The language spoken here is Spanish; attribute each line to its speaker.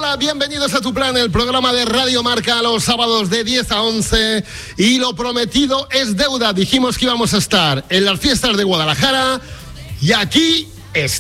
Speaker 1: Hola, bienvenidos a Tu Plan, el programa de Radio Marca los sábados de 10 a 11. Y lo prometido es deuda. Dijimos que íbamos a estar en las fiestas de Guadalajara y aquí está.